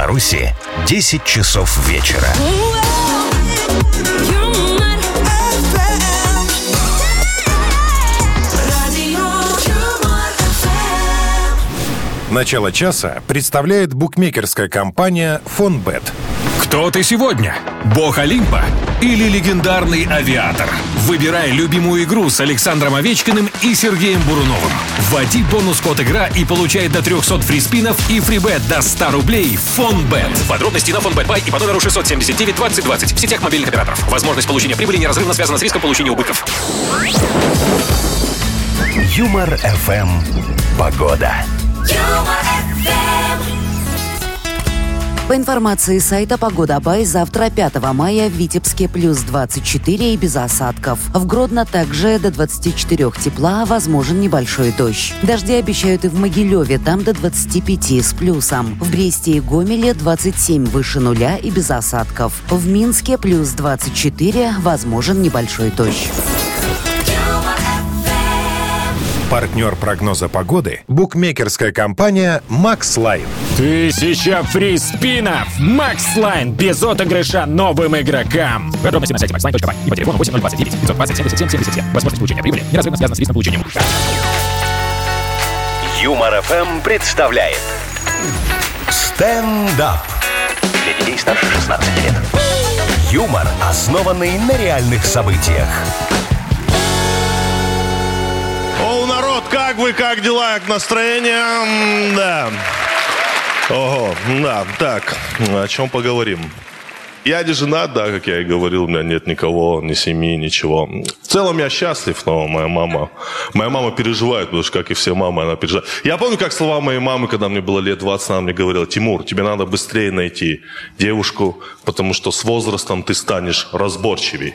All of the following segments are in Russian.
Беларуси 10 часов вечера. Начало часа представляет букмекерская компания «Фонбет». Кто ты сегодня? Бог Олимпа или легендарный авиатор? Выбирай любимую игру с Александром Овечкиным и Сергеем Буруновым. Вводи бонус-код «Игра» и получай до 300 фриспинов и фрибет до 100 рублей в Фонбет. Подробности на Фонбет.бай и по номеру 679 20 20 в сетях мобильных операторов. Возможность получения прибыли неразрывно связана с риском получения убытков. Юмор ФМ. Погода. По информации сайта «Погода.бай», завтра, 5 мая, в Витебске плюс 24 и без осадков. В Гродно также до 24 тепла, возможен небольшой дождь. Дожди обещают и в Могилеве, там до 25 с плюсом. В Бресте и Гомеле 27 выше нуля и без осадков. В Минске плюс 24, возможен небольшой дождь. Партнер прогноза погоды – букмекерская компания «Макслайн». 1000 фриспинов! Макслайн без отыгрыша новым игрокам. Подробности на сайте maxline.by и по телефону 8029 520 77 77. Возможность получения прибыли неразрывно связана с риском получения убытков. Юмор ФМ представляет стендап. Для детей старше 16 лет. Юмор, основанный на реальных событиях. Оу, народ, как вы, как дела, как настроение? Да. Ого, да, так, о чем поговорим? Я не женат, да, как я и говорил, у меня нет никого, ни семьи, ничего. В целом я счастлив, но моя мама переживает, потому что, как и все мамы, она переживает. Я помню, как слова моей мамы, когда мне было лет 20, она мне говорила: Тимур, тебе надо быстрее найти девушку, потому что с возрастом ты станешь разборчивей.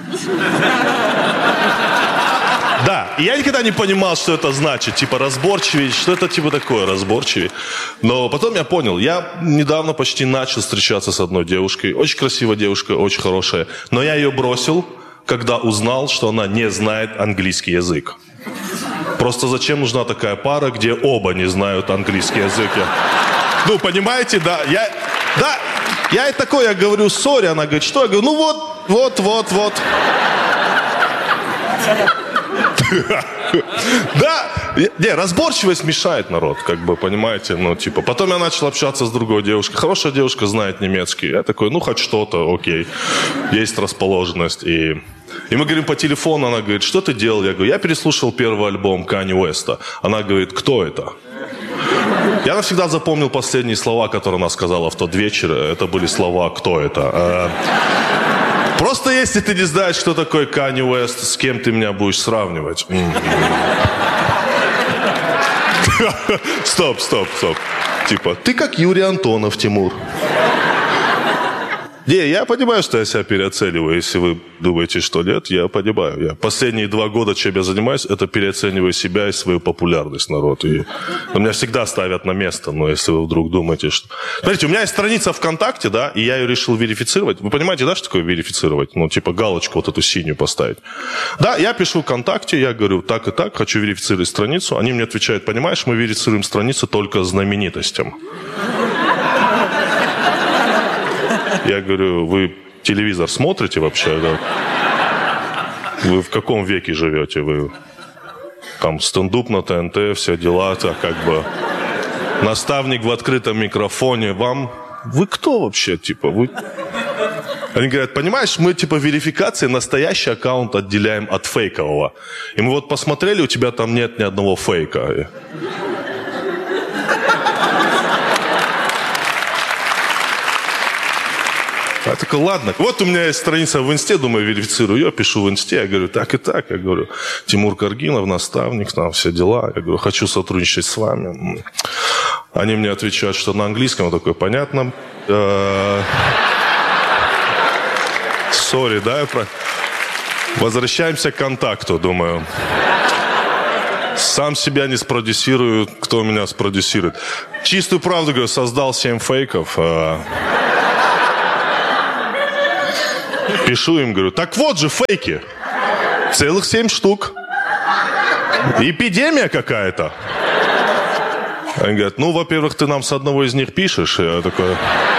Да, и я никогда не понимал, что это значит, типа разборчивее, что это типа такое, разборчивее. Но потом я понял, я недавно почти начал встречаться с одной девушкой, очень красивая девушка, очень хорошая, но я ее бросил, когда узнал, что она не знает английский язык. Просто зачем нужна такая пара, где оба не знают английский язык? Ну, понимаете, да, я и такой, я говорю, сори, она говорит, что? Я говорю, ну вот. Да, не, разборчивость мешает, народ, как бы, понимаете, ну, типа, потом я начал общаться с другой девушкой, хорошая девушка, знает немецкий, я такой, ну, хоть что-то, окей, есть расположенность, и мы говорим по телефону, она говорит, что ты делал? Я говорю, я переслушал первый альбом Канье Уэста, она говорит, кто это? Я навсегда запомнил последние слова, которые она сказала в тот вечер, это были слова «кто это?». Просто если ты не знаешь, кто такой Канье Уэст, с кем ты меня будешь сравнивать? Стоп. Типа, ты как Юрий Антонов, Тимур. Не, я понимаю, что я себя переоцениваю. Если вы думаете, что нет, я понимаю. Я последние 2 года, чем я занимаюсь, это переоцениваю себя и свою популярность, народ. И меня всегда ставят на место, но если вы вдруг думаете, что... Смотрите, у меня есть страница ВКонтакте, да, и я ее решил верифицировать. Вы понимаете, да, что такое верифицировать? Ну, типа галочку вот эту синюю поставить. Да, я пишу ВКонтакте, я говорю, так и так, хочу верифицировать страницу. Они мне отвечают, понимаешь, мы верифицируем страницу только знаменитостям. Я говорю, вы телевизор смотрите вообще? Да? Вы в каком веке живете? Вы там стендап на ТНТ, все дела, так как бы наставник в открытом микрофоне. Вы кто вообще? Типа, вы... Они говорят, понимаешь, мы типа верификации настоящий аккаунт отделяем от фейкового. И мы вот посмотрели, у тебя там нет ни одного фейка. Я такой, ладно, вот у меня есть страница в Инсте, думаю, верифицирую ее, пишу в Инсте, я говорю, так и так, я говорю, Тимур Каргинов, наставник, там все дела, я говорю, хочу сотрудничать с вами. Они мне отвечают, что на английском, я такой, понятно. Сори, да, возвращаемся к контакту, думаю. Сам себя не спродюсирую, кто меня спродюсирует. Чистую правду говорю, создал 7 фейков. Пишу им, говорю, так вот же фейки. Целых 7 штук. Эпидемия какая-то. Они говорят, ну, во-первых, ты нам с одного из них пишешь. И я такой...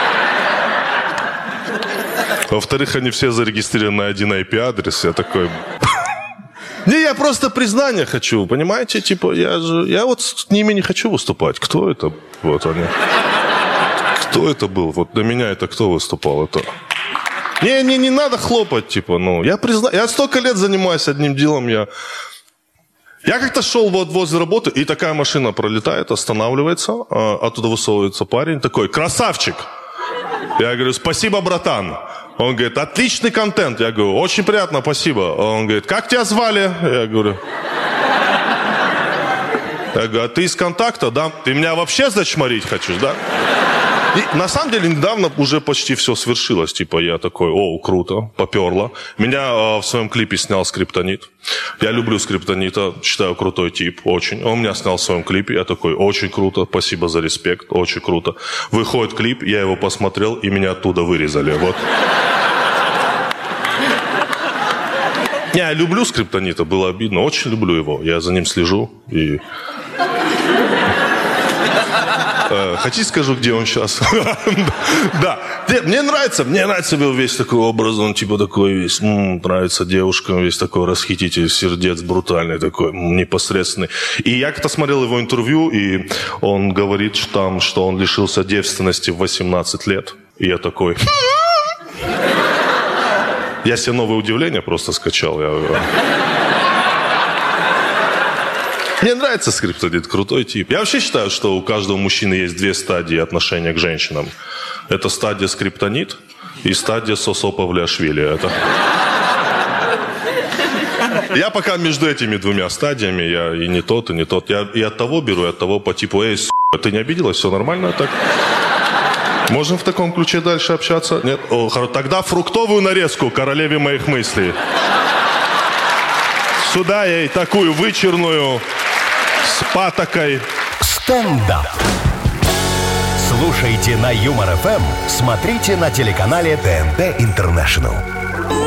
Во-вторых, они все зарегистрированы на один IP-адрес. Я такой... Не, я просто признание хочу, понимаете? Типа, я вот с ними не хочу выступать. Кто это? Вот они. Кто это был? Вот для меня это кто выступал? Это... Не надо хлопать, типа, ну. Я столько лет занимаюсь одним делом, Я как-то шел вот возле работы, и такая машина пролетает, останавливается, оттуда высовывается парень, такой, красавчик. Я говорю, спасибо, братан. Он говорит, отличный контент. Я говорю, очень приятно, спасибо. Он говорит, как тебя звали? Я говорю, а ты из «Контакта», да? Ты меня вообще зачморить хочешь, да? И на самом деле недавно уже почти все свершилось. Типа я такой, круто, поперло. Меня в своем клипе снял Скриптонит. Я люблю Скриптонита, считаю крутой тип, очень. Он меня снял в своем клипе, я такой, очень круто, спасибо за респект, очень круто. Выходит клип, я его посмотрел, и меня оттуда вырезали, вот. Я люблю Скриптонита, было обидно, очень люблю его. Я за ним слежу и... Хотите, скажу, где он сейчас? Да. Мне нравится его весь такой образ, он типа такой весь, нравится девушкам, весь такой расхититель сердец, брутальный такой, непосредственный. И я как-то смотрел его интервью, и он говорит там, что он лишился девственности в 18 лет. И я такой... Я себе новое удивление просто скачал. Мне нравится Скриптонит, крутой тип. Я вообще считаю, что у каждого мужчины есть две стадии отношения к женщинам. Это стадия Скриптонит и стадия Сосо Павлиашвили. Я пока между этими двумя стадиями, я и не тот, и не тот. Я и от того беру, и от того по типу, ты не обиделась, все нормально так? Можем в таком ключе дальше общаться? Нет? Тогда фруктовую нарезку королеве моих мыслей. Сюда ей такую вычерную... с патокой. Стендап. Слушайте на Юмор ФМ, смотрите на телеканале ТНТ Интернешнл.